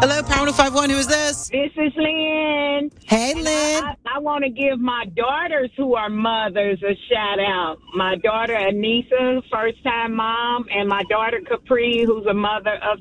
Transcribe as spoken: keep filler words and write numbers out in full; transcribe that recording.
Hello, Power five one. Who is this? This is Lynn. Hey, And Lynn. I, I, I want to give my daughters who are mothers a shout out. My daughter Anissa, first time mom, and my daughter Capri, who's a mother of